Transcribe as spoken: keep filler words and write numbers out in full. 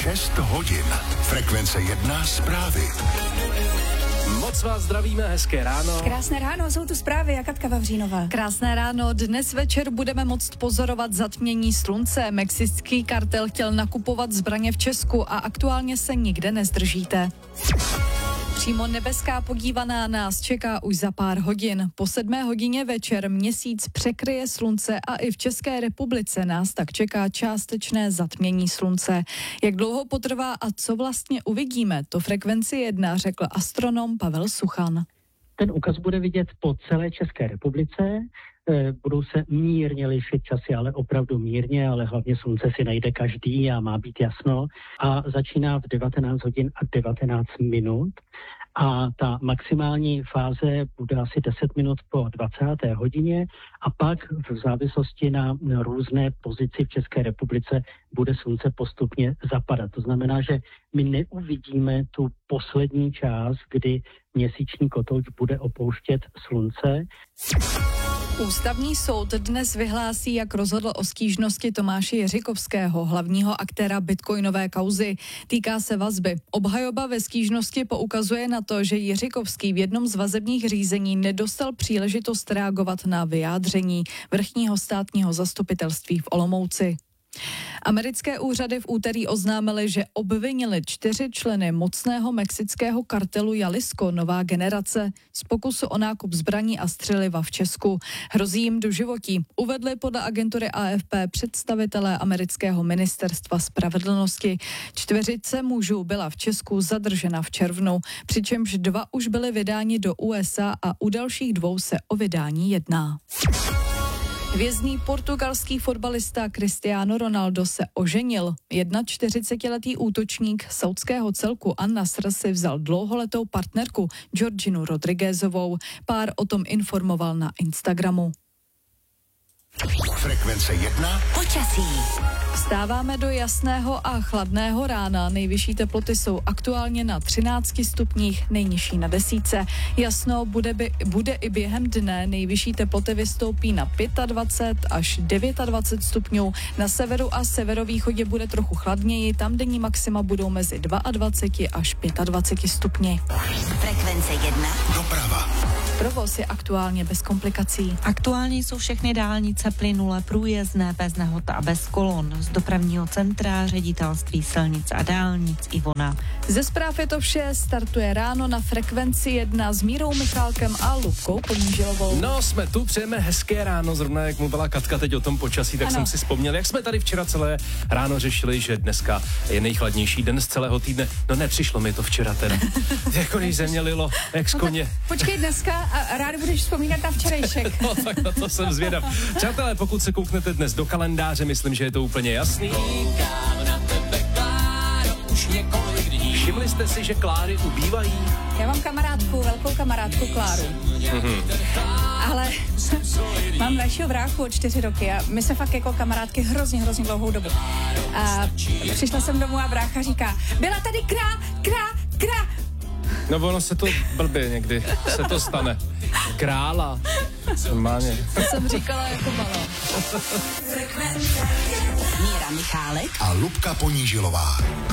šest hodin. Frekvence jedna zprávy. Moc vás zdravíme, hezké ráno. Krásné ráno, jsou tu zprávy a Katka Vavřínová. Krásné ráno, dnes večer budeme moct pozorovat zatmění slunce. Mexický kartel chtěl nakupovat zbraně v Česku a aktuálně se nikde nezdržíte. Přímo nebeská podívaná nás čeká už za pár hodin. Po sedmé hodině večer měsíc překryje slunce a i v České republice nás tak čeká částečné zatmění slunce. Jak dlouho potrvá a co vlastně uvidíme, to Frekvenci jedna řekl astronom Pavel Suchan. Ten úkaz bude vidět po celé České republice. Budou se mírně lišit časy, ale opravdu mírně, ale hlavně slunce si najde každý a má být jasno. A začíná v devatenáct hodin a devatenáct minut. A ta maximální fáze bude asi deset minut po dvacáté hodině a pak v závislosti na různé pozici v České republice bude slunce postupně zapadat. To znamená, že my neuvidíme tu poslední část, kdy měsíční kotouč bude opouštět slunce. Ústavní soud dnes vyhlásí, jak rozhodl o stížnosti Tomáše Jiříkovského, hlavního aktéra bitcoinové kauzy. Týká se vazby. Obhajoba ve stížnosti poukazuje na to, že Jiříkovský v jednom z vazebních řízení nedostal příležitost reagovat na vyjádření vrchního státního zastupitelství v Olomouci. Americké úřady v úterý oznámily, že obvinili čtyři členy mocného mexického kartelu Jalisco Nová generace z pokusu o nákup zbraní a střeliva v Česku. Hrozí jim doživotí, uvedli podle agentury A F P představitelé amerického ministerstva spravedlnosti. Čtveřice mužů byla v Česku zadržena v červnu, přičemž dva už byly vydáni do U S A a u dalších dvou se o vydání jedná. Hvězdný portugalský fotbalista Cristiano Ronaldo se oženil. čtyřicetiletý útočník saudského celku An-Nasr si vzal dlouholetou partnerku Georginu Rodriguezovou. Pár o tom informoval na Instagramu. Frekvence jedna. Počasí. Vstáváme do jasného a chladného rána. Nejvyšší teploty jsou aktuálně na třinácti stupních, nejnižší na desítce. Jasno bude, by, bude i během dne. Nejvyšší teploty vystoupí na dvacet pět až dvacet devět stupňů. Na severu a severovýchodě bude trochu chladněji. Tam denní maxima budou mezi dvacet dva až dvacet pět stupni. Frekvence jedna. Doprava. Provoz je aktuálně bez komplikací. Aktuálně jsou všechny dálnice plynule průjezdné, bez nehod a bez kolon. Z dopravního centra, ředitelství silnic a dálnic Ivona. Ze zpráv je to vše, startuje ráno na Frekvenci jedna s Mírou Michálkem a Lubkou Ponížilovou. No, jsme tu, přejeme hezké ráno, zrovna jak mluvila Katka teď o tom počasí, tak ano. Jsem si vzpomněl, jak jsme tady včera celé ráno řešili, že dneska je nejchladnější den z celého týdne. No nepřišlo mi to včera teda. Jako když země lilo, jak z koně. No počkej dneska a rád budeš vzpomínat na včerejšek. No tak na to jsem zvědav. Přátelé, pokud se kouknete dnes do kalendáře, myslím, že je to úplně jasný. Všimli jste si, že Kláry ubývají? Já mám kamarádku, velkou kamarádku Kláru. Mm-hmm. Ale mám dalšího bráchu o čtyři roky a my se fakt jako kamarádky hrozně, hrozně dlouhou dobu. A přišla jsem domů a brácha říká, byla tady krá, krá, krá. No ono se to blbě někdy, se to stane. Krála. Normálně. To jsem říkala jako malá. Míra Michálek A Lubka Ponížilová.